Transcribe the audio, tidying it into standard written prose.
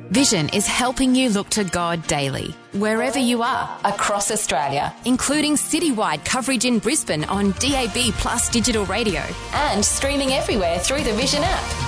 Vision is helping you look to God daily, wherever you are, across Australia, including citywide coverage in Brisbane on DAB+ digital radio and streaming everywhere through the Vision app.